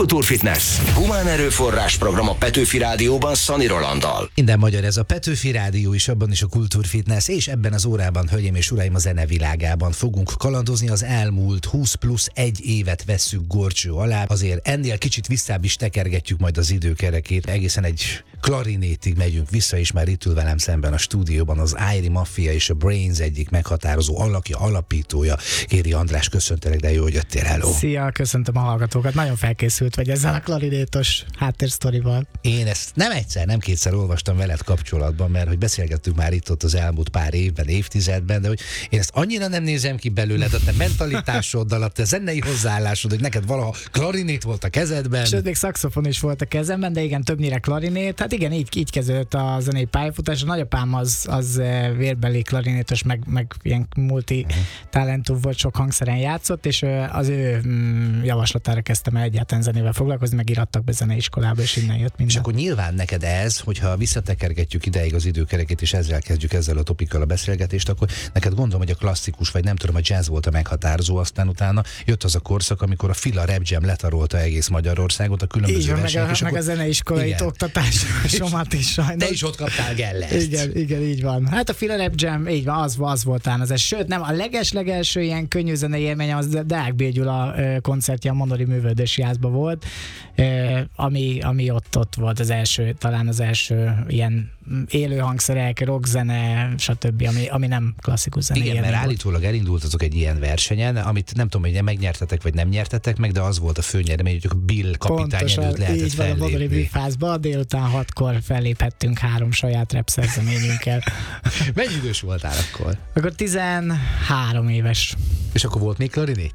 Kultúrfitness. Humán erőforrás program a Petőfi Rádióban Szani Rolanddal. Minden magyar, ez a Petőfi Rádió is, abban is a Kultúrfitness, és ebben az órában, hölgyeim és uraim, a zenevilágában fogunk kalandozni. Az elmúlt 20+1 évet vesszük górcső alá. Azért ennél kicsit visszább is tekergetjük majd az időkerekét. Egészen egy klarinétig megyünk vissza, és már itt ül velem szemben a stúdióban az Airy Mafia és a Brains egyik meghatározó alakja, alapítója. Kéri András, köszöntelek, de jó, hogy jöttél, hello. Szia, köszöntöm a hallgatókat. Nagyon felkészült vagy ezzel a klarinétos háttérsztorival. Én ezt nem egyszer, nem kétszer olvastam veled kapcsolatban, mert hogy beszélgettünk már itt az elmúlt pár évben, évtizedben, de hogy én ezt annyira nem nézem ki belőled, a te mentalitásoddal, a te zenei hozzáállásod, hogy neked valaha klarinét volt a kezedben. Sőt, még szaxofon is volt a kezemben, de igen, többnyire klarinét. Hát igen, így kezdődött a zenei pályafutás. A nagyapám az vérbeli klarinétos, meg ilyen multi-talentum volt, sok hangszeren játszott, és az ő javaslatára kezdtem el egyáltalán zenével foglalkozni, meg irattak be zeneiskolába, és innen jött minden. És akkor nyilván neked ez, hogyha visszatekergetjük ideig az időkerekét, és ezzel kezdjük, ezzel a topikkal a beszélgetést, akkor neked gondolom, hogy a klasszikus, vagy nem tudom, a jazz volt a meghatározó, aztán utána jött az a korszak, amikor a Fila Rap Jam letarolta egész Magyarországot, a különböző versenyek. Meg a zeneiskolai oktatásomat is sajnos. Te is ott kaptál Gellert. Igen, így van. Hát a Fila Rap Jam, így van, az volt talán az. Sőt, nem, a leges-legelső ilyen könnyű zenei élmény az Deák B. Gyula koncertje a Monori Művődési Házban volt, ami ott volt az első, talán az első ilyen élő hangszerek, rockzene, stb., ami nem klasszikus zene. Igen, mert állítólag elindultatok egy ilyen versenyen, amit nem tudom, hogy megnyertetek, vagy nem nyertetek meg, de az volt a főnyeremény, hogy a Bill kapitány előtt lehetett így van, a Monori Műfázban délután 6-kor felléphettünk 3 saját rap szerzeményünkkel. Mennyi idős voltál akkor? Akkor 13 éves. És akkor volt még klarinét?